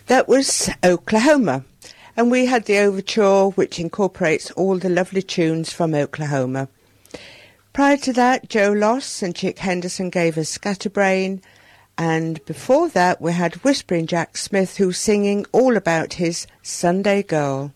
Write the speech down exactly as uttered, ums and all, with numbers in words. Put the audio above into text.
That was Oklahoma, and we had the overture, which incorporates all the lovely tunes from Oklahoma. Prior to that, Joe Loss and Chick Henderson gave us Scatterbrain, and before that we had Whispering Jack Smith, who's singing all about his Sunday Girl.